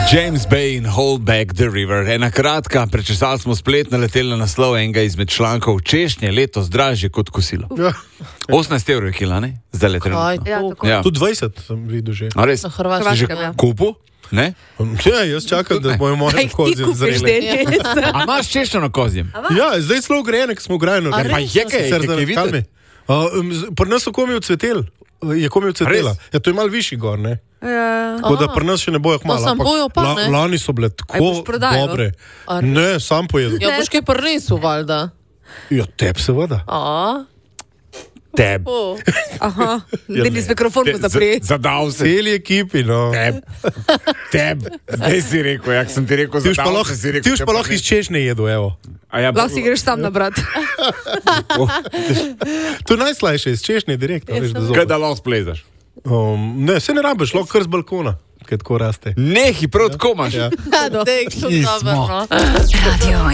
James Bay in Hold Back the River. Ena kratka, prečesali smo splet, naleteli na naslov enega izmed člankov. Češnje letos dražje kot kosilo. 18 evrov je kila, ne? Zdaj le trenutno. Ja. Tu 20 sem videl že. A res? Si že kupil? Ne? Ja, jaz čakam, da bojo moje kozje zreli. A imaš češnjo na kozjem? Ja, zdaj celo grejene, ko smo grajeno. Pa je kaj videti? Pri nas so komi odsveteli. Je komi odcvetela. Ja, to je malo višji gor, ne? Tako da pri nas še ne bojo hmalo. Lani so bile tako dobre. Ne, sam pojedu. Ja, boš kaj prinesel, valjda. Ja, teb seveda. Teb. Aha, Denis mikrofon bo zaprijel. Zadal se. Celi ekipi, no. Teb. Zdaj si rekel, jak sem ti rekel, zadal se si rekel. Ti už pa lahko iz češnje jedu, evo. Lahko si greš sam nabrat. To je najslajše, iz češnje direkt. Kaj da lahko splezaš? Ne, se ne rabiš, lahko kar z balkona, kaj tako raste. Nehi, prav tako imaš. Dej, to dobro.